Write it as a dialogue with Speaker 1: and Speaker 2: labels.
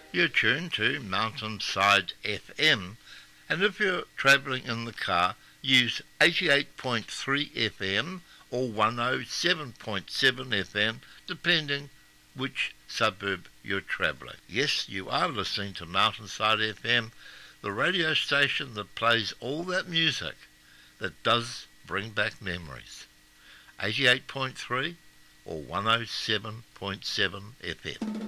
Speaker 1: You're tuned to Mountainside FM, and if you're travelling in the car, use 88.3 FM or 107.7 FM, depending which suburb you're travelling. Yes, you are listening to Mountainside FM, the radio station that plays all that music that does bring back memories. 88.3 or 107.7 FM.